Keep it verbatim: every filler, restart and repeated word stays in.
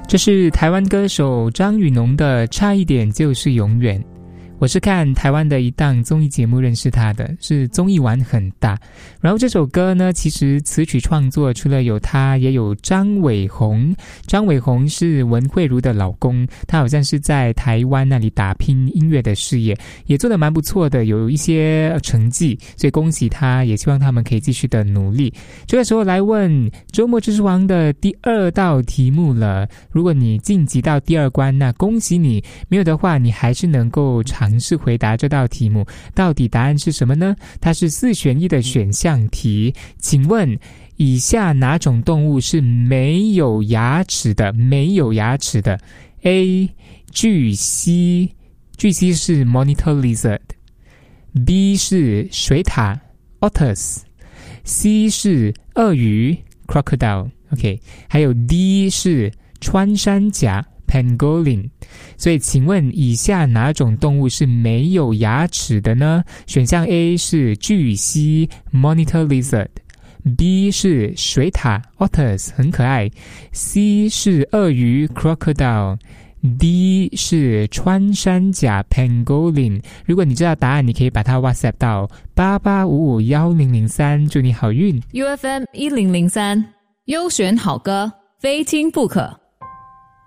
这是台湾歌手张雨农的《差一点就是永远》。我是看台湾的一档综艺节目认识他的，是综艺玩很大。然后这首歌呢，其实词曲创作除了有他，也有张伟宏。张伟宏是文慧如的老公，他好像是在台湾那里打拼音乐的事业，也做得蛮不错的，有一些成绩，所以恭喜他，也希望他们可以继续的努力。这个时候来问周末知识王的第二道题目了。如果你晋级到第二关，那恭喜你；没有的话，你还是能够尝试回答这道题目。到底答案是什么呢？它是四选一的选项题。请问以下哪种动物是没有牙齿的？没有牙齿的 A. 巨蜥，巨蜥是 monitor lizard。 B 是水獭 otters。 C 是鳄鱼 crocodile。 OK， 还有 D 是穿山甲Pangolin。 所以请问以下哪种动物是没有牙齿的呢？选项 A 是巨蜥 Monitor Lizard， B 是水獭 Otters 很可爱， C 是鳄鱼 Crocodile， D 是穿山甲 Pangolin。 如果你知道答案，你可以把它 WhatsApp 到八八五五一零零三，祝你好运。 U F M 一零零三优选好歌，非听不可。